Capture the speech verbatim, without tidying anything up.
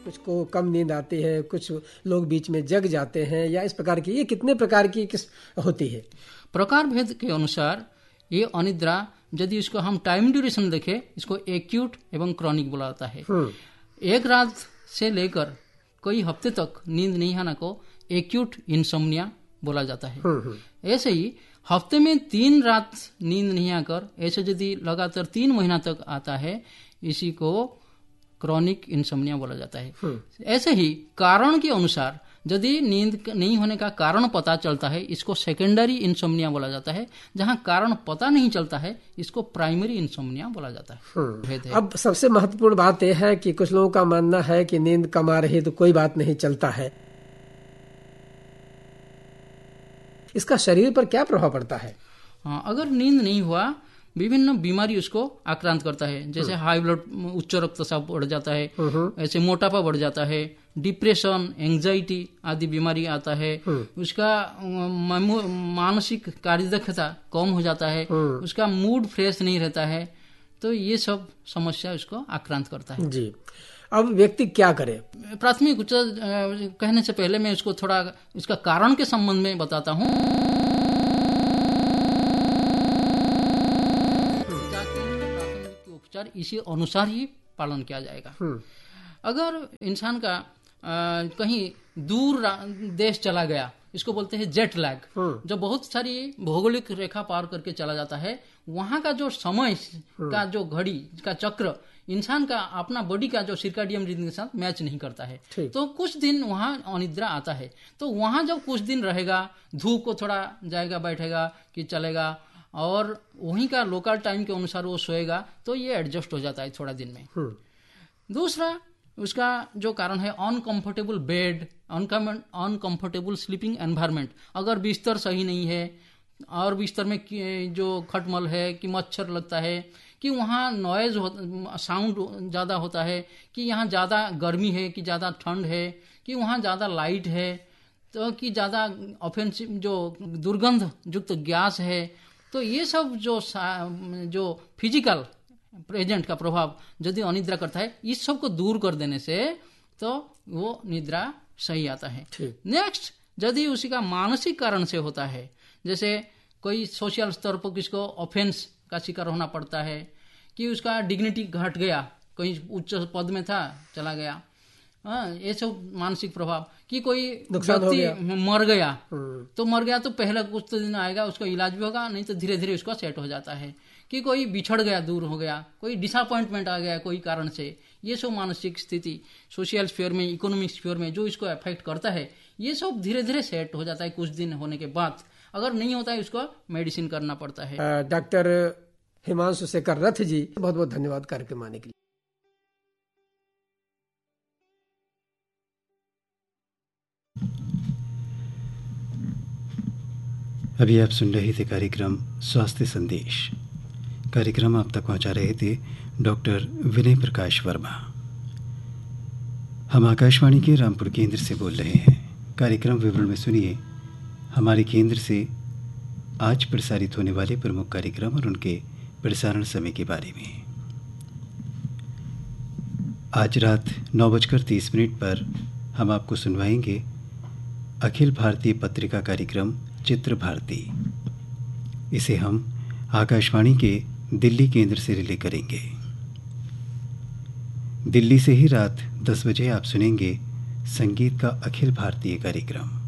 कुछ को कम नींद आती है, कुछ लोग बीच में जग जाते हैं, या इस प्रकार की, ये कितने प्रकार की किस होती है? प्रकार भेद के अनुसार ये अनिद्रा, यदि इसको हम टाइम ड्यूरेशन देखें, इसको एक्यूट एवं क्रॉनिक बोला जाता है। एक रात से लेकर कई हफ्ते तक नींद नहीं आना को एक्यूट इंसोम्निया बोला जाता है। ऐसे ही हफ्ते में तीन रात नींद नहीं आकर ऐसे यदि लगातार तीन महीना तक आता है, इसी को क्रॉनिक इंसोम्निया बोला जाता है। ऐसे ही कारण के अनुसार यदि नींद नहीं होने का कारण पता चलता है, इसको सेकेंडरी इंसोम्निया बोला जाता है। जहां कारण पता नहीं चलता है, इसको प्राइमरी इंसोम्निया बोला जाता है। अब सबसे महत्वपूर्ण बात यह है कि कुछ लोगों का मानना है कि नींद कम आ रही तो कोई बात नहीं, चलता है। इसका शरीर पर क्या प्रभाव पड़ता है? हाँ, अगर नींद नहीं हुआ, विभिन्न बीमारी उसको आक्रांत करता है। जैसे हाई ब्लड, उच्च रक्तचाप बढ़ जाता है, ऐसे मोटापा बढ़ जाता है, डिप्रेशन, एंजाइटी आदि बीमारी आता है। उसका मानसिक कार्यदक्षता कम हो जाता है, उसका मूड फ्रेश नहीं रहता है। तो ये सब समस्या उसको आक्रांत करता है जी। अब व्यक्ति क्या करे? प्राथमिक उपचार कहने से पहले मैं उसको थोड़ा इसका कारण के संबंध में बताता हूँ। उपचार इसी अनुसार ही पालन किया जाएगा। अगर इंसान का आ, कहीं दूर देश चला गया, इसको बोलते हैं जेट लैग, जो बहुत सारी भौगोलिक रेखा पार करके चला जाता है, वहां का जो समय का जो घड़ी का चक्र इंसान का अपना बॉडी का जो सिरकाडियम रिदम के साथ मैच नहीं करता है, तो कुछ दिन वहां अनिद्रा आता है। तो वहां जब कुछ दिन रहेगा, धूप को थोड़ा जाएगा, बैठेगा कि चलेगा, और वहीं का लोकल टाइम के अनुसार वो सोएगा, तो ये एडजस्ट हो जाता है थोड़ा दिन में। दूसरा उसका जो कारण है uncomfortable bed, uncomfortable sleeping environment. अगर बिस्तर सही नहीं है और बिस्तर में जो खटमल है कि मच्छर लगता है, कि वहाँ नॉइज साउंड ज़्यादा होता है, कि यहाँ ज़्यादा गर्मी है कि ज़्यादा ठंड है, कि वहाँ ज़्यादा लाइट है, तो कि ज़्यादा ऑफेंसिव जो दुर्गंध युक्त गैस है। तो ये सब जो जो फिजिकल प्रेजेंट का प्रभाव यदि अनिद्रा करता है, इस सब को दूर कर देने से तो वो निद्रा सही आता है। नेक्स्ट, यदि उसी का मानसिक कारण से होता है, जैसे कोई सोशल स्तर पर किसको ऑफेंस का शिकार होना पड़ता है, कि उसका डिग्निटी घट गया, कहीं उच्च पद में था चला गया, हाँ, ये सब मानसिक प्रभाव। कि कोई व्यक्ति मर गया, तो मर गया तो पहले कुछ तो दिन आएगा, उसका इलाज भी होगा, नहीं तो धीरे धीरे उसका सेट हो जाता है। कि कोई बिछड़ गया, दूर हो गया, कोई डिसअपॉइंटमेंट आ गया कोई कारण से, ये सब मानसिक स्थिति सोशल स्फीयर में, इकोनॉमिक स्फीयर में जो इसको अफेक्ट करता है, ये सब धीरे धीरे सेट हो जाता है कुछ दिन होने के बाद। अगर नहीं होता है, उसको मेडिसिन करना पड़ता है। डॉक्टर हिमांशु शेखर रथ जी, बहुत बहुत धन्यवाद कार्यक्रम आने के लिए। अभी आप सुन रहे थे कार्यक्रम स्वास्थ्य संदेश। कार्यक्रम आप तक पहुंचा रहे थे डॉक्टर विनय प्रकाश वर्मा। हम आकाशवाणी के रामपुर केंद्र से बोल रहे हैं। कार्यक्रम विवरण में सुनिए हमारे केंद्र से आज प्रसारित होने वाले प्रमुख कार्यक्रम और उनके प्रसारण समय के बारे में। आज रात नौ बजकर तीस मिनट पर हम आपको सुनवाएंगे अखिल भारतीय पत्रिका कार्यक्रम चित्र भारती। इसे हम आकाशवाणी के दिल्ली केंद्र से रिले करेंगे। दिल्ली से ही रात दस बजे आप सुनेंगे संगीत का अखिल भारतीय कार्यक्रम।